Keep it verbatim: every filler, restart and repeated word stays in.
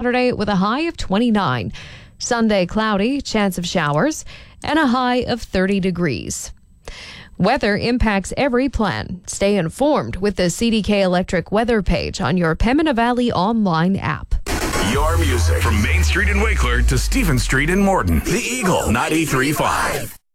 Saturday with a high of twenty-nine. Sunday, cloudy, chance of showers, and a high of thirty degrees. Weather impacts every plan. Stay informed with the C D K Electric weather page on your Pembina Valley online app. Your music from Main Street in Wakeler to Stephen Street in Morton. The Eagle ninety-three point five.